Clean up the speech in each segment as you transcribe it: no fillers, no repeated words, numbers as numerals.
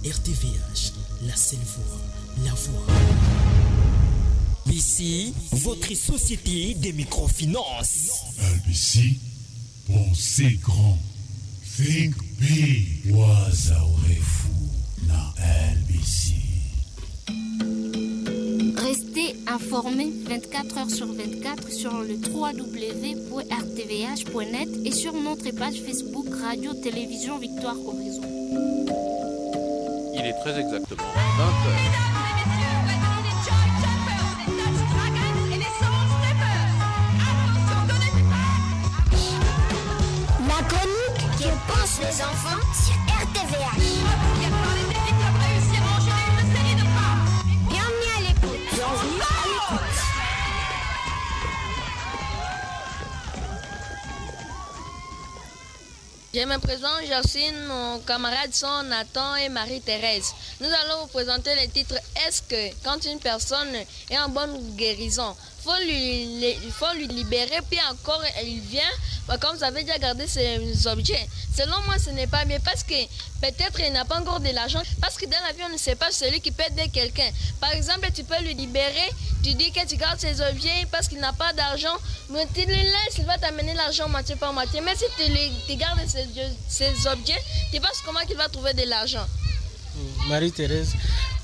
RTVH, la seule voix, la voix. Ici, votre société des microfinances. LBC, pensez grand. Think big. Waza urefu na LBC. Restez informés 24 heures sur 24 sur le www.rtvh.net et sur notre page Facebook Radio Télévision Victoire Horizon. Il est très exactement 20h. La chronique que pensent les enfants sur RTVH. Bienvenue à l'écoute. Bienvenue à l'écoute. Je me présente Jacine, mon camarade sont Nathan et Marie-Thérèse. Nous allons vous présenter les titres. Est-ce que quand une personne est en bonne guérison, faut lui libérer, puis encore il vient, comme ça veut déjà garder ses objets. Selon moi, ce n'est pas bien parce que peut-être il n'a pas encore de l'argent. Parce que dans la vie, on ne sait pas celui qui peut aider quelqu'un. Par exemple, tu peux lui libérer, tu dis que tu gardes ses objets parce qu'il n'a pas d'argent, mais tu le laisses, il va t'amener l'argent moitié par moitié. Mais si tu gardes ses objets, tu penses comment il va trouver de l'argent? Marie-Thérèse.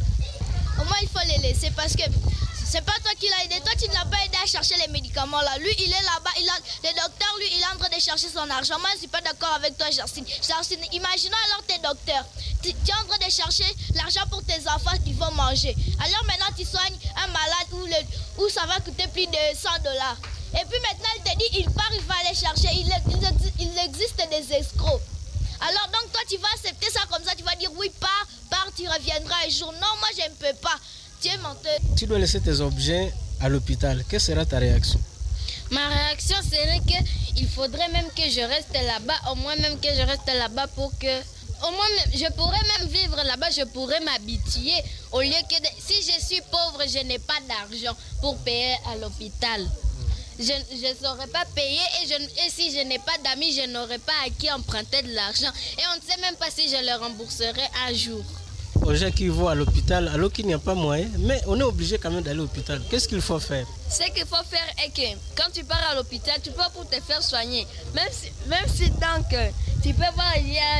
Au moins, il faut les laisser parce que c'est pas toi qui l'as aidé. Toi, tu ne l'as pas aidé à chercher les médicaments là. Lui, il est là-bas. Le docteur, lui, il est en train de chercher son argent. Moi, je ne suis pas d'accord avec toi, Jacine. Jacine, imaginons alors tes docteurs. Tu es en train de chercher l'argent pour tes enfants qui vont manger. Alors maintenant, tu soignes un malade où ça va coûter plus de $100. Et puis maintenant, il te dit, il part, il va aller chercher. Il existe des escrocs. Alors donc, toi, tu vas accepter ça comme ça. Tu vas dire, oui, pars, tu reviendras un jour. Non, moi, je ne peux pas. Tu es menteur. Tu dois laisser tes objets à l'hôpital. Quelle sera ta réaction? Ma réaction serait qu'il faudrait même que je reste là-bas, au moins même que je reste là-bas pour que... Au moins, je pourrais même vivre là-bas, je pourrais m'habituer. Au lieu que... Si je suis pauvre, je n'ai pas d'argent pour payer à l'hôpital. Je ne saurais pas payer et si je n'ai pas d'amis, je n'aurais pas à qui emprunter de l'argent. Et on ne sait même pas si je le rembourserai un jour. Aux gens qui vont à l'hôpital alors qu'il n'y a pas moyen, mais on est obligé quand même d'aller à l'hôpital. Qu'est-ce qu'il faut faire? Ce qu'il faut faire est que quand tu pars à l'hôpital, tu peux pour te faire soigner. Même si donc tu peux voir,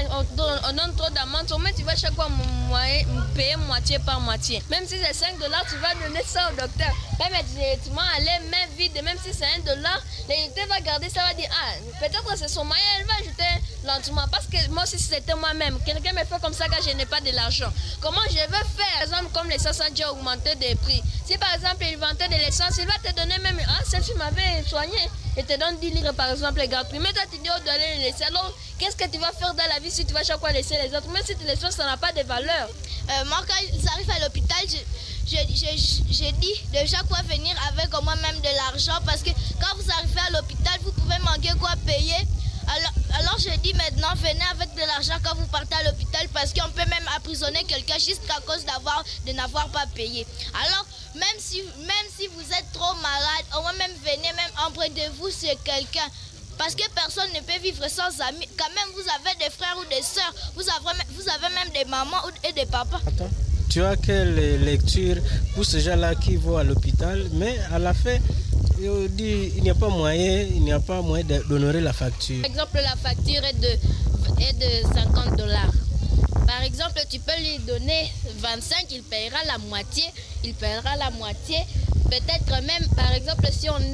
on donne trop d'amende, mais tu vas chaque fois payer moitié par moitié. Même si c'est $5, tu vas donner ça au docteur. Même tu vas aller main vide, même si c'est $1, le docteur va garder ça, va dire, peut-être c'est son moyen, elle va ajouter lentement. Parce que moi, si c'était moi-même, quelqu'un me fait comme ça quand je n'ai pas de l'argent. Comment je vais faire? Par exemple, comme l'essence a déjà augmenté de prix. Si par exemple, il vendait de l'essence, il va te donner même, celle-ci m'avait soigné, et te donne 10 livres par exemple, gratuit. Mais toi, tu dis, doit aller les laisser. Alors, qu'est-ce que tu vas faire dans la vie si tu vas chaque fois laisser les autres? Même si tu les laisses, ça n'a pas de valeur. Moi, quand ils arrivent à l'hôpital, j'ai dit de chaque fois venir avec au moins même de l'argent parce que quand vous arrivez à l'hôpital, vous pouvez manquer quoi payer. Alors je dis maintenant, venez avec de l'argent quand vous partez à l'hôpital parce qu'on peut même emprisonner quelqu'un juste à cause de n'avoir pas payé. Alors, même si vous êtes trop malade, au moins même venez, même empruntez-vous sur quelqu'un. Parce que personne ne peut vivre sans amis. Quand même, vous avez des frères ou des sœurs. Vous avez même des mamans et des papas. Attends, tu as quelle lecture pour ces gens-là qui vont à l'hôpital, mais à la fin, il dit il n'y a pas moyen d'honorer la facture. Par exemple, la facture est de $50. Par exemple, tu peux lui donner 25, il paiera la moitié. Peut-être même, par exemple, si on